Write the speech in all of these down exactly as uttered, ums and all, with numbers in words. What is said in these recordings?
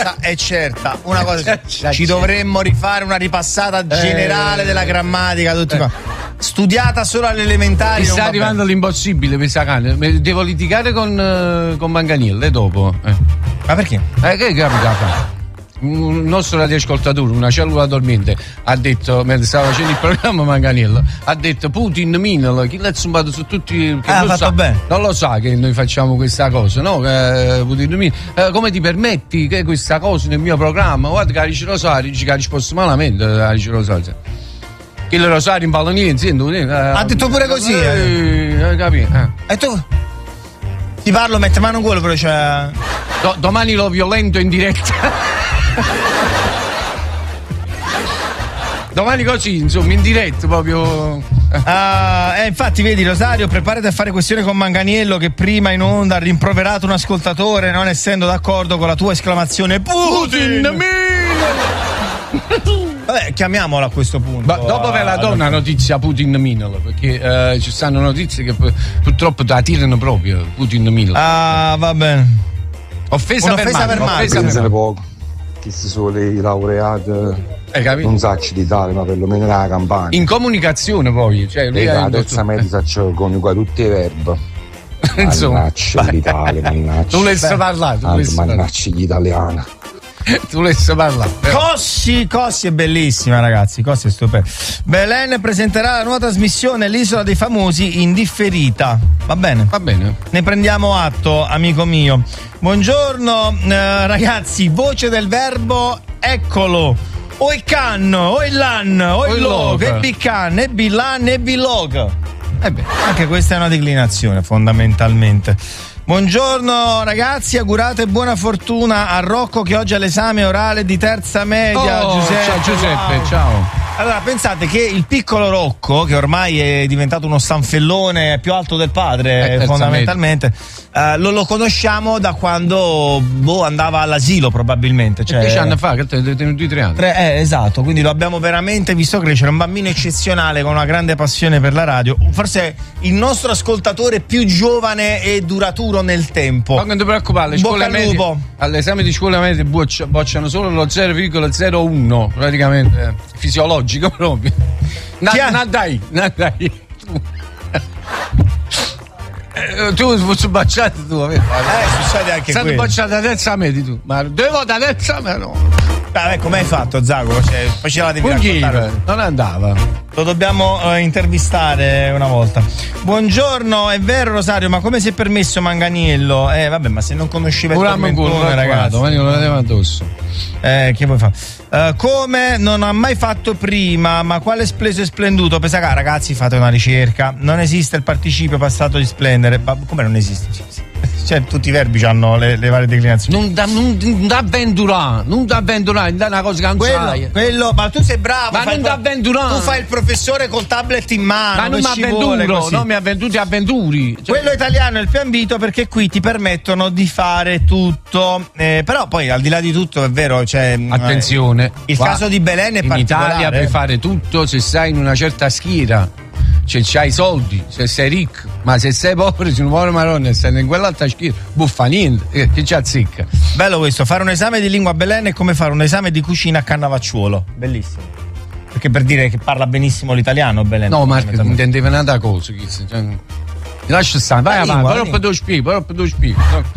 cosa è certa, una cosa ci dovremmo rifare una ripassata generale eh, della grammatica, tutti eh. qua. Studiata solo alle elementari. Mi sta arrivando l'impossibile, mi sa cane. Devo litigare con, con Manganello dopo. Eh. Ma perché? Eh, che capita? Un nostro radioascoltatore, una cellula dormiente, ha detto, mentre stava facendo il programma Manganello, ha detto Putin minalo, chi l'ha zumbato su tutti. Che ah, non, fatto sa, bene. non lo sa che noi facciamo questa cosa, no? Eh, Putin minalo, eh, come ti permetti che questa cosa nel mio programma? Guarda che Alice Rosario dice che ha risposto malamente Alice Rosario. Che il Rosario in palloniere, eh, ha detto pure così, eh, eh, capito? Eh. E tu? Ti parlo, mette mano in culo, però c'è. Do, domani lo violento in diretta. Domani così, insomma, in diretta proprio. Ah, eh, infatti, vedi, Rosario, preparati a fare questione con Manganiello, che prima in onda ha rimproverato un ascoltatore non essendo d'accordo con la tua esclamazione Putin! Putin Vabbè, chiamiamola a questo punto. Ma dopo ve la do una notizia Putin Minolo, perché eh, ci stanno notizie che purtroppo la tirano proprio Putin Minolo. Ah, va bene. Offesa per Marco. Offesa per poco. Chi si sono i laureati eh, non sacci d'Italia, ma perlomeno nella campagna. In comunicazione poi, cioè lui e la terza media saccio coniuga tutti i verbi. Mannacci l'Italia, mannacci. Tu l'hai parlato, mannacci gli italiani. Tu l'hai parlato. Cossi, Cossi è bellissima, ragazzi. Cossi è stupenda. Belen presenterà la nuova trasmissione L'Isola dei Famosi in differita. Va bene? Va bene. Ne prendiamo atto, amico mio. Buongiorno, eh, ragazzi. Voce del verbo, eccolo. O il can, o il lan, o il log, e bican, e bilan, e bilog. Eh beh, anche questa è una declinazione, fondamentalmente. Buongiorno ragazzi, augurate buona fortuna a Rocco che oggi ha l'esame orale di terza media. Oh, Giuseppe, ciao Giuseppe, wow. ciao. Allora, pensate che il piccolo Rocco, che ormai è diventato uno stanfellone più alto del padre, eh, fondamentalmente, eh, lo, lo conosciamo da quando boh, andava all'asilo probabilmente. Cioè, dieci anni fa, che hai tenuto i tre anni. Tre, eh, esatto, quindi lo abbiamo veramente visto crescere, un bambino eccezionale con una grande passione per la radio, forse il nostro ascoltatore più giovane e duraturo nel tempo. Ma non ti preoccupare, le scuole medie, all'esame di scuola media bocciano solo lo zero virgola zero uno, praticamente fisiologico proprio. Na, na dai, na dai. eh, tu fossi bocciato tu, eh, succede anche quello. Sei bocciato a terza media tu, ma due volte a terza media no. Vabbè, come hai fatto Zago? Cioè, poi ce la devi raccontare. Non andava. Lo dobbiamo uh, intervistare una volta. Buongiorno, è vero Rosario, ma come si è permesso Manganiello? Eh vabbè, ma se non conosceva il tormentone, ragazzi. Ma io lo vedevo addosso. Eh, che vuoi fare? Uh, come non ha mai fatto prima, ma quale spleso e splenduto? Pensa che ragazzi, fate una ricerca. Non esiste il participio passato di splendere. Ma come non esiste? Sì, sì. Cioè, tutti i verbi hanno le, le varie declinazioni. Non da, non, non da avventurare, non da avventurare, non da una cosa che non quello, sai. Quello, ma tu sei bravo. Ma non da avventurare. Tu fai il professore col tablet in mano. Ma non mi avventuro, non mi avventuri avventuri. Cioè, quello italiano è il più ambito perché qui ti permettono di fare tutto. Eh, però poi al di là di tutto è vero, cioè. Attenzione. Eh, il guarda, caso di Belen è in particolare. In Italia eh. puoi fare tutto se sei in una certa schiera. Cioè c'hai i soldi, se sei ricco, ma se sei povero, se non vuole maronna e stai in quell'altra schiera, buffa niente, che ci azzecca. Bello questo, fare un esame di lingua a Belen è come fare un esame di cucina a Cannavacciuolo, bellissimo. Perché per dire che parla benissimo l'italiano Belen. No, Marco, non intendeva un'altra cosa, cioè, lascia stare, vai avanti, però per due spieghi, però per due spieghi.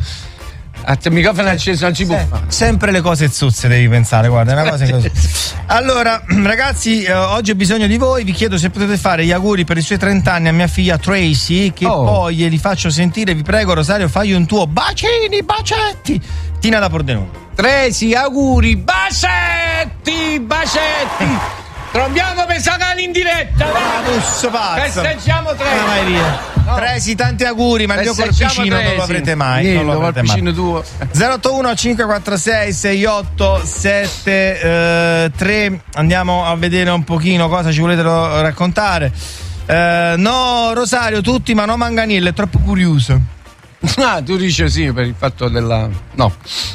A te microfono acceso non si può fare. Sempre le cose zozze devi pensare, guarda, è una cosa così. Allora, ragazzi, eh, oggi ho bisogno di voi, vi chiedo se potete fare gli auguri per i suoi trenta anni a mia figlia Tracy, che oh. poi glieli faccio sentire, vi prego Rosario, fagli un tuo bacini, bacetti. Tina da Pordenone. Tracy, auguri, bacetti, bacetti. Troviamo per Sagani in diretta, vai! Festeggiamo Tracy. Ah, vai via. No. Tracy, tanti auguri, ma il mio corpicino non lo avrete mai. Niente, non lo avrete mai. Tuo. zero otto uno cinque quattro sei sei otto sette tre. Andiamo a vedere un pochino cosa ci volete raccontare. Uh, no, Rosario, tutti, ma no Manganiello, è troppo curioso. Ah, tu dici sì per il fatto della. No.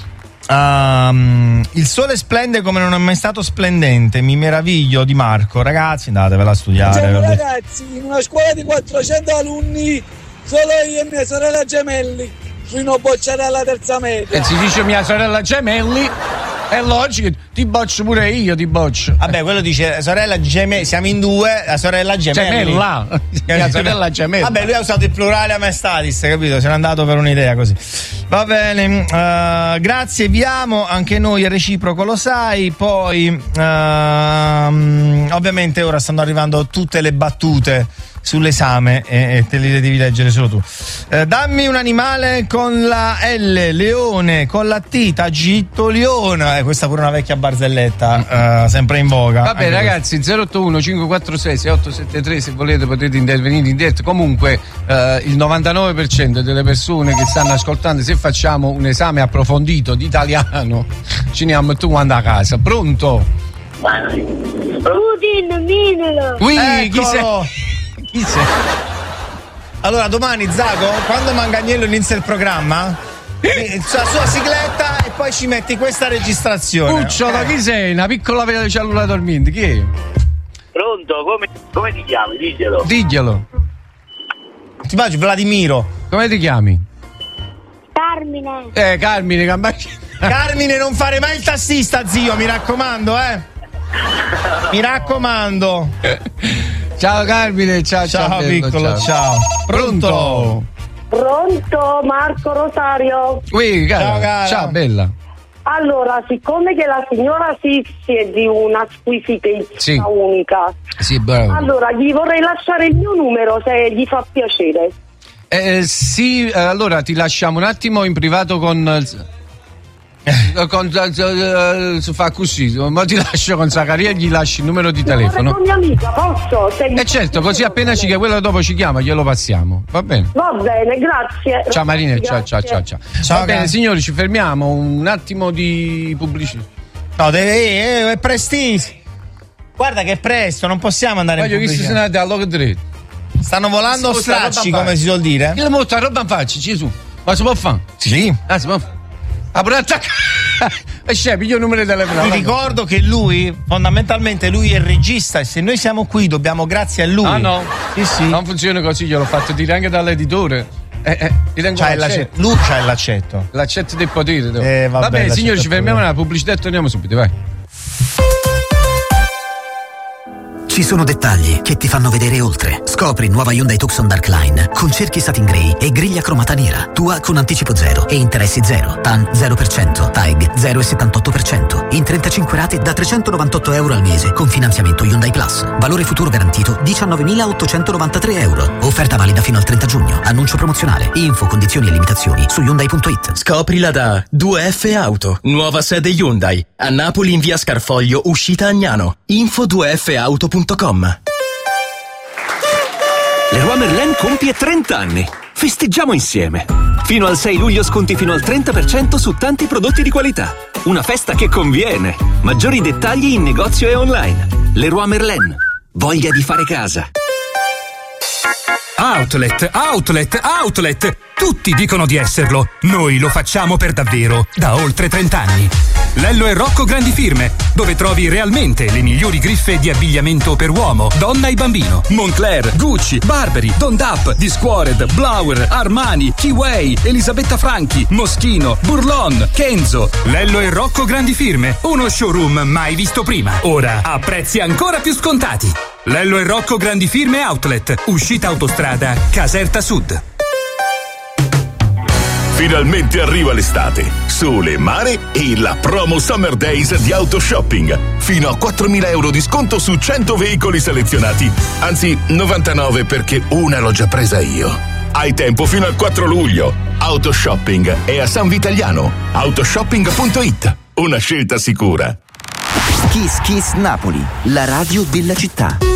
Um, il sole splende come non è mai stato splendente, mi meraviglio di Marco. Ragazzi, andatevela a studiare. Siamo ragazzi, in una scuola di quattrocento alunni, solo io e mia sorella gemelli fino a bocciare alla terza media. E si dice mia sorella gemelli. È logico, ti boccio pure io, ti boccio. Vabbè, quello dice sorella gemella, siamo in due, la sorella gemella. Gemella. La sorella gemella. Vabbè, lui ha usato il plurale a maestatis, capito? Se n'è andato per un'idea così. Va bene, uh, grazie, vi amo, anche noi è reciproco, lo sai. Poi, uh, ovviamente ora stanno arrivando tutte le battute sull'esame e, e te le devi leggere solo tu. Eh, dammi un animale con la L, leone, con la T, tagittoliona. Eh, questa pure una vecchia barzelletta, eh, sempre in voga. Vabbè ragazzi, zero otto uno cinque quattro sei sei otto sette tre, se volete potete intervenire in diretta. Comunque eh, il novantanove per cento delle persone che stanno ascoltando, se facciamo un esame approfondito di italiano, ci andiamo tu quando a casa. Pronto? Putin, Minelo. Ui, chi sei? Chi sei? Allora domani Zago, quando Manganiello inizia il programma, la sua sigletta e poi ci metti questa registrazione. Cucciola, okay? Chi sei? Una piccola cellula dormiente, chi è? Pronto, come, come ti chiami? Diglielo. Diglielo. Ti immagini Vladimiro? Come ti chiami? Carmine. Eh, Carmine, Gambacci. Carmine, non fare mai il tassista, zio, mi raccomando, eh. Mi raccomando. Ciao Carmine, ciao ciao, ciao bello, piccolo, ciao. ciao. Pronto? Pronto, Marco Rosario. Ui, cara. Ciao, cara. Ciao bella. Allora, siccome che la signora Sissi è di una squisitezza sì. unica, sì, bravo. Allora gli vorrei lasciare il mio numero se gli fa piacere. Eh, sì, allora ti lasciamo un attimo in privato con con uh, uh, fa così, ma ti lascio con Zaccaria e gli lasci il numero di telefono. Con mia amica, posso? Se eh certo, così appena ci che quello dopo ci chiama, glielo passiamo. Va bene? Va bene, grazie. Ciao Marina, grazie. ciao ciao ciao ciao. ciao Va bene, grazie. signori, ci fermiamo un attimo di pubblicità. No, deve eh, è prestissimo. Guarda che è presto, non possiamo andare Voglio in che si pubblicità. sono andati all'oc dritto. Stanno volando Si stracci, roba come si suol dire. Che molta roba in faccia, Gesù. Ma si può fare? Sì. Ah, si può fare. Ah, pure attacca. E c'è, piglio il numero di telefono. Ti ricordo che lui, fondamentalmente lui è il regista e se noi siamo qui dobbiamo grazie a lui. Ah no? Sì, sì. Non funziona così, gliel'ho fatto dire anche dall'editore. Eh, eh, c'ha l'accetto. Lui c'ha l'accetto. L'accetto del potere. Eh, va bene, signori, ci fermiamo nella pubblicità e torniamo subito, vai. Ci sono dettagli che ti fanno vedere oltre. Scopri nuova Hyundai Tucson Dark Line con cerchi satin grey e griglia cromata nera. Tua con anticipo zero e interessi zero. T A N zero per cento. T A E G zero virgola settantotto per cento. In trentacinque rate da trecentonovantotto euro al mese con finanziamento Hyundai Plus. Valore futuro garantito diciannovemilaottocentonovantatré euro. Offerta valida fino al trenta giugno. Annuncio promozionale. Info, condizioni e limitazioni su Hyundai punto it. Scoprila da due F Auto. Nuova sede Hyundai. A Napoli in via Scarfoglio, uscita Agnano. Info due F auto punto com. Leroy Merlin compie trenta anni. Festeggiamo insieme. Fino al sei luglio sconti fino al trenta per cento su tanti prodotti di qualità. Una festa che conviene. Maggiori dettagli in negozio e online. Leroy Merlin. Voglia di fare casa. Outlet, outlet, outlet! Tutti dicono di esserlo. Noi lo facciamo per davvero, da oltre trenta anni. Lello e Rocco Grandi Firme, dove trovi realmente le migliori griffe di abbigliamento per uomo, donna e bambino. Moncler, Gucci, Burberry, Don Dap, Discovered, Blower, Armani, Keyway, Elisabetta Franchi, Moschino, Burlon, Kenzo. Lello e Rocco Grandi Firme, uno showroom mai visto prima. Ora a prezzi ancora più scontati. Lello e Rocco Grandi Firme Outlet, uscita autostrada Caserta Sud. Finalmente arriva l'estate, sole, mare e la promo Summer Days di Autoshopping. Fino a quattromila euro di sconto su cento veicoli selezionati. Anzi, novantanove perché una l'ho già presa io. Hai tempo fino al quattro luglio. Autoshopping è a San Vitaliano. Autoshopping punto it. Una scelta sicura. Kiss Kiss Napoli, la radio della città.